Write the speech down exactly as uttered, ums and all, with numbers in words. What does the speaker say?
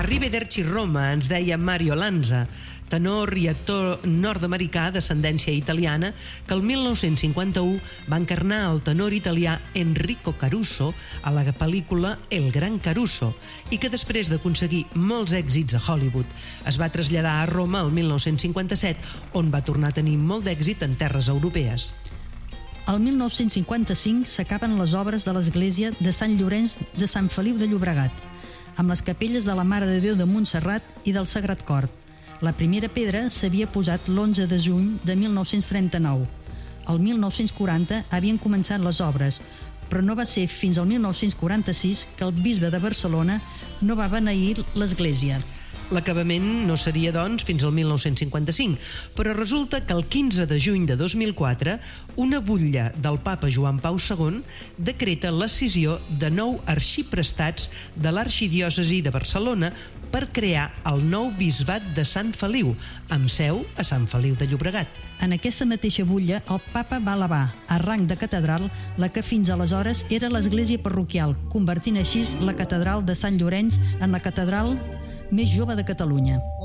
Arrivederci Roma, ens deia Mario Lanza, tenor i actor nord-americà d'ascendència italiana que el mil nou-cents cinquanta-u va encarnar el tenor italià Enrico Caruso a la pel·lícula El Gran Caruso i que després d'aconseguir molts èxits a Hollywood es va traslladar a Roma el mil nou-cents cinquanta-set, on va tornar a tenir molt d'èxit en terres europees. El mil nou-cents cinquanta-cinc s'acaben les obres de l'església de Sant Llorenç de Sant Feliu de Llobregat, amb les capelles de la Mare de Déu de Montserrat i del Sagrat Cor. La primera pedra s'havia posat l'onze de juny de mil nou-cents trenta-nou. El mil nou-cents quaranta havien començat les obres, però no va ser fins al mil nou-cents quaranta-sis que el bisbe de Barcelona no va beneir l'església. L'acabament no seria, doncs, fins al mil nou-cents cinquanta-cinc, però resulta que el quinze de juny de dos mil quatre una butlla del papa Joan Pau segon decreta l'escissió de nou arxiprestats de l'arxidiòcesi de Barcelona per crear el nou bisbat de Sant Feliu, amb seu a Sant Feliu de Llobregat. En aquesta mateixa butlla, el papa va elevar a rang de catedral la que fins aleshores era l'església parroquial, convertint així la catedral de Sant Llorenç en la catedral més jove de Catalunya.